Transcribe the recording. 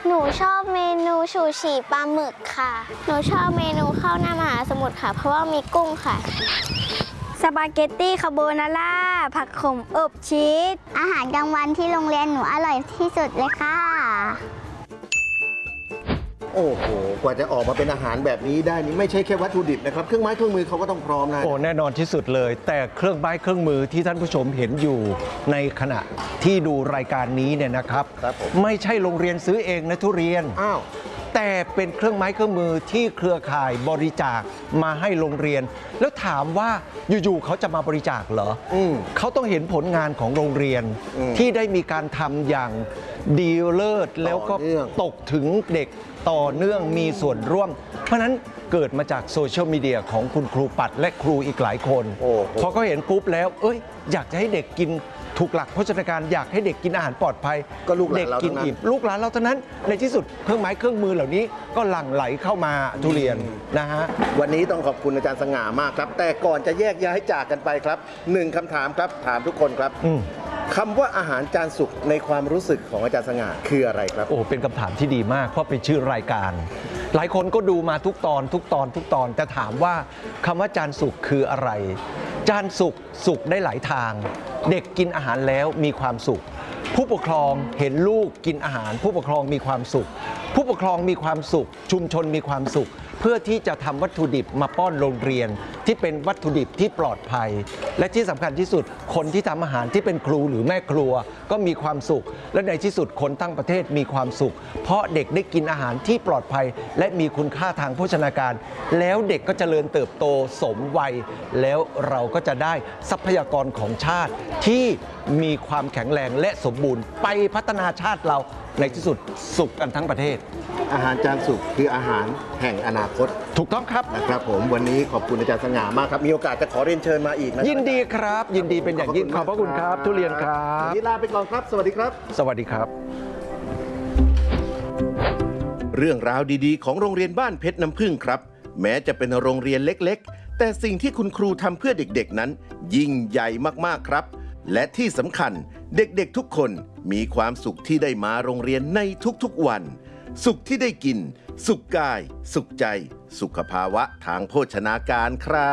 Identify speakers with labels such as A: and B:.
A: หนูชอบเมนูชูชีปลาหมึกค่ะหนูชอบเมนูข้าวหน้ามหาสมุทรค่ะเพราะว่ามีกุ้งค่ะสปาเกตตี้คาโบนาร่าผักขมอบชีสอาหารกลางวันที่โรงเรียนหนูอร่อยที่สุดเลยค่ะ
B: โอ้โหกว่าจะออกมาเป็นอาหารแบบนี้ได้นี่ไม่ใช่แค่วัตถุดิบนะครับเครื่องไม้เครื่องมือเขาก็ต้องพร้อมนะ
C: โอ้แน่นอนที่สุดเลยแต่เครื่องไม้เครื่องมือที่ท่านผู้ชมเห็นอยู่ในขณะที่ดูรายการนี้เนี่ยนะครับไม่ใช่โรงเรียนซื้อเองนะทุเรียน
B: อ้าว
C: แต่เป็นเครื่องไม้เครื่องมือที่เครือข่ายบริจาคมาให้โรงเรียนแล้วถามว่าอยู่ๆเขาจะมาบริจาคเหรอเขาต้องเห็นผลงานของโรงเรียนที่ได้มีการทำอย่างดีเลิศแล้วก็ตกถึงเด็กต่อเนื่องมีส่วนร่วมเพราะนั้นเกิดมาจากโซเชียลมีเดียของคุณครูปัดและครูอีกหลายคนพอเขาเห็นปุ๊บแล้วอยากจะให้เด็กกินถูกหลักโภชนาการอยากให้เด็กกินอาหารปลอดภัย
B: ก็ลูกหลานเรา
C: กินอิ่มลูกหลานเราเท่านั้นในที่สุดเครื่องไม้เครื่องมือเหล่านี้ก็หลั่งไหลเข้ามาทุเรียนนะฮะ
B: วันนี้ต้องขอบคุณอาจารย์สง่ามากครับแต่ก่อนจะแยกย้ายจากกันไปครับ1 คำถามครับถามทุกคนครับคำว่าอาหารจานสุกในความรู้สึกของอาจารย์สง่าคืออะไรครับ
C: โอ้เป็นคำถามที่ดีมากเพราะเป็นชื่อรายการหลายคนก็ดูมาทุกตอนแต่ถามว่าคำว่าจานสุกคืออะไรจานสุกได้หลายทางเด็กกินอาหารแล้วมีความสุขผู้ปกครองเห็นลูกกินอาหารผู้ปกครองมีความสุขผู้ปกครองมีความสุขชุมชนมีความสุขเพื่อที่จะทำวัตถุดิบมาป้อนโรงเรียนที่เป็นวัตถุดิบที่ปลอดภัยและที่สำคัญที่สุดคนที่ทำอาหารที่เป็นครูหรือแม่ครัวก็มีความสุขและในที่สุดคนทั้งประเทศมีความสุขเพราะเด็กได้กินอาหารที่ปลอดภัยและมีคุณค่าทางโภชนาการแล้วเด็กก็เจริญเติบโตสมวัยแล้วเราก็จะได้ทรัพยากรของชาติที่มีความแข็งแรงและสมบูรณ์ไปพัฒนาชาติเราในที่สุดสุขกันทั้งประเทศ
B: อาหารจานสุกคืออาหารแห่งอนาคต
C: ถูกต้องครับ
B: นะครับผมวันนี้ขอบคุณอาจารย์สง่ามากครับมีโอกาสจะขอเรียนเชิญมาอีกนะ
C: ยินดีครับยินดีเป็นอย่างยิ่งขอบพระคุณครับทุเรียนครับ
B: วันนี้ลาไปก่อนครับสวัสดีครับ
C: สวัสดีครับ
B: เรื่องราวดีๆของโรงเรียนบ้านเพชรน้ำผึ้งครับแม้จะเป็นโรงเรียนเล็กๆแต่สิ่งที่คุณครูทำเพื่อเด็กๆนั้นยิ่งใหญ่มากๆครับและที่สำคัญเด็กๆทุกคนมีความสุขที่ได้มาโรงเรียนในทุกๆวันสุขที่ได้กินสุขกายสุขใจสุขภาวะทางโภชนาการครับ